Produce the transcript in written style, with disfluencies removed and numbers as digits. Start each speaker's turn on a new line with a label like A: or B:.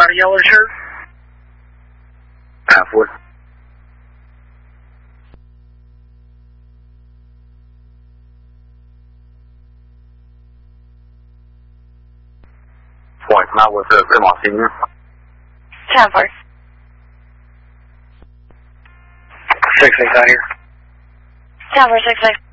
A: a yellow shirt?
B: 4. Not with Grimmaw Senior.
C: 10-4.
A: 6-6 out here.
C: 10-4, 6-6.